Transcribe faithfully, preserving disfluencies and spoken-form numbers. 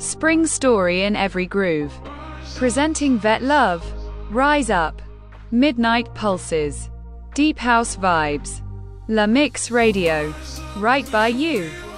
Spring story in every groove. Presenting Vet Love. Rise Up. Midnight Pulses. Deep House Vibes. La Mix Radio. Right by you.